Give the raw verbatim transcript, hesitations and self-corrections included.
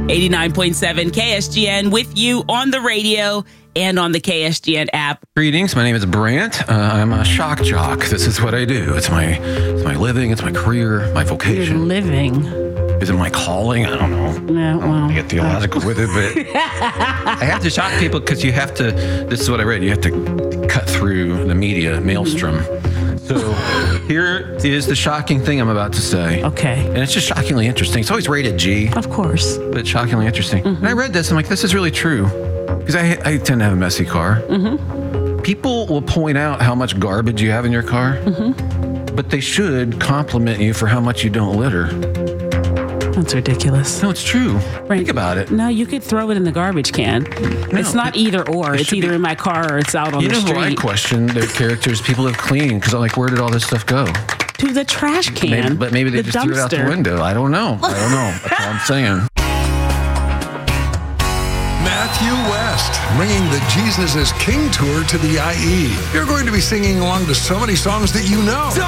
eighty-nine point seven K S G N with you on the radio and on the K S G N app. Greetings, my name is Brant. Uh, I'm a shock jock. This is what I do. It's my it's my living, it's my career, my vocation. You're living. Is it my calling? I don't know. Yeah, well, I don't want to get theological with it, but I have to shock people because you have to, this is what I read, you have to cut through the media maelstrom. So here is the shocking thing I'm about to say. Okay. And it's just shockingly interesting. It's always rated G. Of course. But shockingly interesting. Mm-hmm. And I read this, I'm like, this is really true. Because I, I tend to have a messy car. Mm-hmm. People will point out how much garbage you have in your car, mm-hmm. but they should compliment you for how much you don't litter. That's ridiculous. No, it's true. Right. Think about it. No, you could throw it in the garbage can. No, it's not either or. It it's either be, in my car or it's out on the street. You know who I question their characters people have cleaned because I'm like, where did all this stuff go? To the trash can. Maybe, but maybe they the just dumpster. threw it out the window. I don't know. I don't know. That's all I'm saying. Matthew West, bringing the Jesus is King tour to the I E. You're going to be singing along to so many songs that you know.